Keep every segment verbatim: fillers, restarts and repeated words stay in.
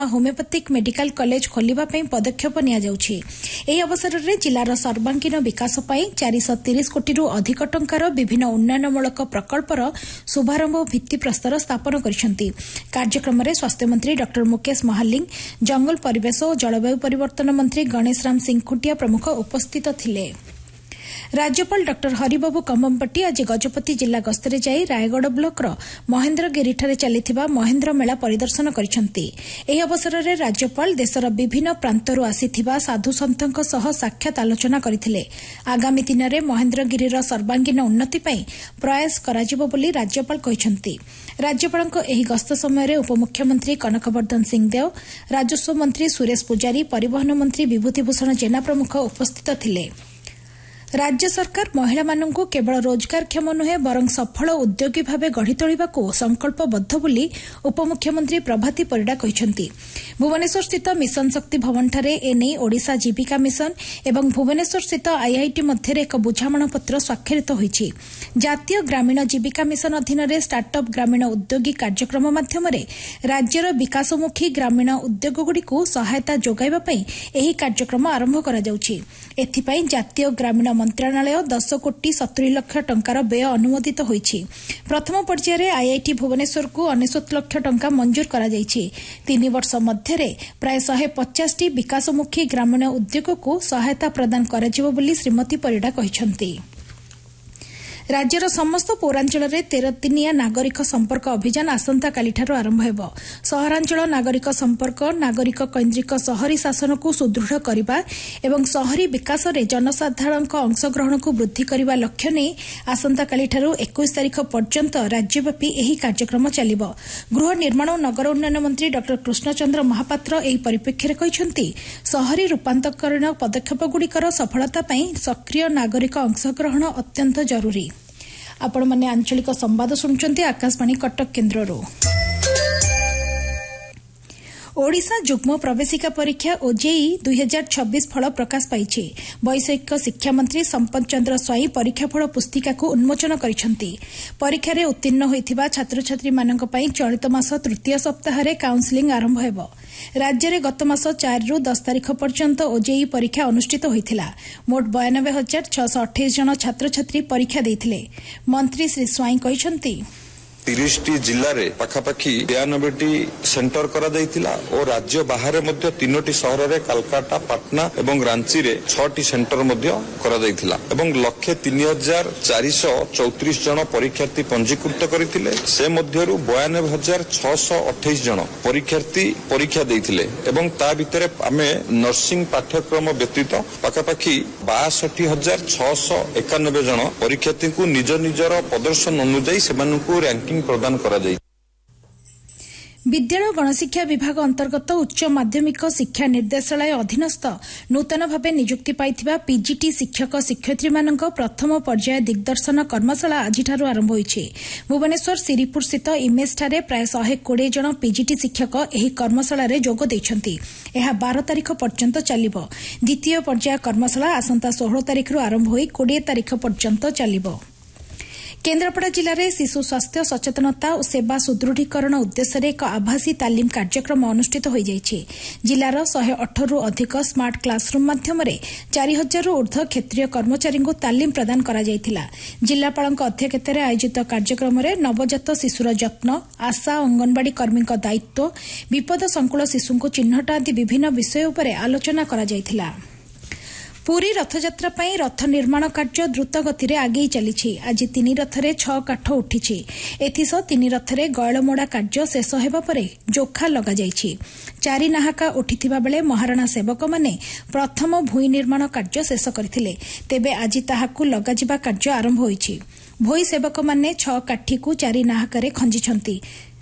Homeopathic medical college खोलिबा पई पदक्षेप निया जाउछि। एही अवसर रे जिलार सर्वांगीन विकास पई चार सौ तीस कोटी रु अधिक टंकार विभिन्न उन्नयनमूलक प्रकल्पर शुभारंभ और भित्तिप्रस्तर स्थापन करिसेंति। कार्यक्रम रे स्वास्थ्य मंत्री डॉक्टर मुकेश महालिंग, जंगल परिवेश और जलवायु परिवर्तन मंत्री गणेश राम सिंह खुंटिया प्रमुख उपस्थित थिले। राज्यपाल डॉक्टर हरिबाबू कम्बमपट्टी आज गजपति जिला गस्तरे जाई रायगढ़ ब्लॉक महेन्द्रगिरिଠାରେ चलिथिबा महेन्द्र मेला परिदर्शन करिसेंति। एही अवसर रे राज्यपाल देशर विभिन्न प्रांतरू आसीथिबा साधु सन्तक सह साक्षात आलोचना करथिले। आगामी दिन में महेन्द्रगिरिर सर्वांगीन उन्नति पई प्रयास कराजिबो बोली राज्यपाल कहिसेंति। राज्यपालक एही गस्त समय उपमुख्यमंत्री कनकवर्धन सिंहदेव, राजस्व मंत्री सुरेश पुजारी, परिवहन मंत्री विभूतिभूषण जेना प्रमुख उपस्थित थिले। राज्य सरकार महिला मानंकु केवल रोजगारक्षम नुहे बरं सफल उद्योगी भाव गढ़ी तोलिबाकु संकल्पबद्ध बोली उपमुख्यमंत्री प्रभाती परिडा कहिसेंति। भुवनेश्वर स्थित मिशन शक्ति भवनठारे एने ओडिशा जीविका मिशन एवं भुवनेश्वर स्थित आईआईटी मध्य एक बुझामण पत्र स्वाक्षरित होईछि। जातीय ग्रामीण जीविका मिशन अधीन स्टार्टअप ग्रामीण उद्योगी कार्यक्रम माध्यम राज्यर विकासमुखी ग्रामीण उद्योगगुड़िकु सहायता जोगाइबा पई एही कार्यक्रम आरंभ करा जाउछि। एथिपई जातीय ग्रामीण मंत्रालय दस कोटी सत्तरी लाख टंकार व्यय अनुमोदित होईछि। प्रथम पर्यायर आईआईटी भुवनेश्वर को अनेशत लाख टंका मंजूर करा जाइछि। तीन वर्ष मध्य प्राय शहे पचास टी विकासमुखी ग्रामीण उद्योग को सहायता प्रदान कराजिबो बोली श्रीमती परिडा कहिसेंति। राज्यर समस्त पौरांचल में तेरह दिनिया नागरिक संपर्क अभियान आसंता कालीठार आरंभ हेब। सहरांचल नागरिक संपर्क नागरिक केन्द्रिक शहरी शासन को सुदृढ़ करने एवं शहरी विकास में जनसाधारण अंशग्रहण को वृद्धि करने लक्ष्य नहीं आसंता कालीठार इक्कीस तारीख पर्यंत राज्यव्यापी यह कार्यक्रम चलिब। गृह निर्माण और नगर उन्नयन मंत्री डॉक्टर कृष्णचंद्र महापात्र एही परिप्रेक्षी कहिसेंति शहरी रूपांतरण पदक्षेपगुड़िकर सफलता पई सक्रिय नागरिक अंशग्रहण अत्यंत जरूरी। आपण माने आंचलिक संवाद सुनचंती आकाशवाणी कटक केन्द्ररो। ओडिशा जुग्म प्रवेशिका परीक्षा ओजेई दुई हजार छब्बीस फल प्रकाश पाइछि। वैषयिक शिक्षा मंत्री संपत चंद्र स्वाई परीक्षाफल पुस्तिका को उन्मोचन करिसेंति। परीक्षा रे उत्तीर्ण होइथिबा छात्र छात्री मानक पई चलित मास तृतीय सप्ताह रे काउंसलिंग आरंभ हेबो। राज्य में गत मास चार रु दस तारीख पर्यंत ओजेई परीक्षा अनुष्ठित होइथिला। मोट बयानबे हजार छःश अठाईस जन छात्र छात्री परीक्षा देइथिले। मंत्री श्री स्वाई कहिसेंति तीस टी जिले में पाखापाखि बयानबे टी सेंटर करा जाइथिला और राज्य बाहर मध्य तीनोटी सहर में कलकाता, पटना एवं रांची रे छटी सेंटर मध्य करा जाइथिला एवं लक्षे तीन हजार चार सौ चौतीस जन परीक्षार्थी पंजीकृत करथिले। से मध्यरु बयानबे हजार छःश अठाईस जन परीक्षार्थी परीक्षा देइथिले एवं ता भितरे आमे नर्सिंग पाठ्यक्रम व्यतीत पाखापाखि बासठी हजार छःश एकानबे जन परीक्षार्थी को निज निजर प्रदर्शन अनुଯାयी सेमानकु रैंकिंग प्रदान करा जाय। विद्यालय गणशिक्षा विभाग अंतर्गत उच्च माध्यमिक शिक्षा निर्देशालय अधीनस्थ नूतन भाव नियुक्ति पाइथिबा पीजीटी शिक्षक शिक्षयित्री मानक प्रथम पर्याय दिग्दर्शन कर्मशाला आजिठारु आरंभ होइछि। भुवनेश्वर सिरीपुर स्थित इमेज ठारे प्राय शहे कोड़े जन पीजीटी शिक्षक एही कर्मशाला रे जोग दैछन्ति। एहा बारह तारीख पर्यंत चलिब। द्वितीय पर्याय कर्मशाला आसंता सोलह तारीख आरंभ होई बीस तारीख पर्यंत चलिब। केन्द्रापड़ा जिले में शिशु स्वास्थ्य सचेतनता और सेवा सुदृढ़ीकरण उद्देश्य एक आभासी तालीम कार्यक्रम अनुष्ठित हो जाइछि। जिलार शहे अठर रु अधिक स्मार्ट क्लासरूम माध्यम चार हजार रु ऊर्ध्व क्षेत्रीय कर्मचारी को तालीम प्रदान करा जाइथिला। जिलापाल अध्यक्षतार आयोजित कार्यक्रम में नवजात शिशुर जत्न, आशा अंगनवाड़ी कर्मी दायित्व, विपद संकुल शिशु को चिन्हट आदि विभिन्न विषय उपर आलोचना करा जाइथिला। पुरी रथयात्रा पई रथ निर्माण कार्य द्रुत गति रे आगे चली। आज तीन रथरे छह काठ उठी। एथिस तीन रथरे गयलमोड़ा कार्य शेष हेबा परे जोखा लगा जाइछि। चारि नाहाका उठिथिबा बेले महाराणा सेवक माने प्रथम भूई निर्माण कार्य शेष करथिले। तेबे आज ताहाकु लगा जिबा कार्य आरंभ होइछि। भूई सेवक माने छह काठी को चारि नाहाकारे खंजिछंती।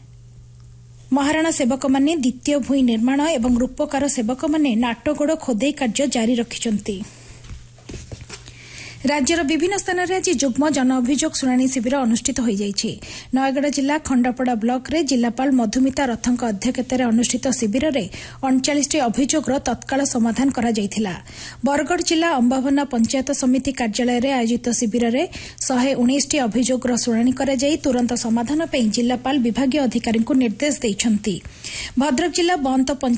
महाराणा सेवक माने द्वितीय भूई निर्माण एवं रूपकार सेवक माने नाटगोड़ खोदेई कार्य जारी रखिछंती। राज्यर विभिन्न स्थान में आज जुग्म जन अभियोग शुणाणी शिविर अनुष्ठित हो जाइछि। नयगढ़ जिला खंडापड़ा ब्लॉक रे जिलापाल मधुमिता रथक अध्यक्षतार अनुष्ठित शिविर में अड़चाश अभियोगर तत्काल समाधान करा जायथिला। बरगढ़ जिला अंबाभना पंचायत समिति कार्यालय रे आयोजित शिविर में शहे उन्नीस अभियोगर शुणाणी करा जाई तुरंत समाधान पर जिलापाल विभागीय अधिकारी निर्देश देइछन्ति। भद्रक जिला बंत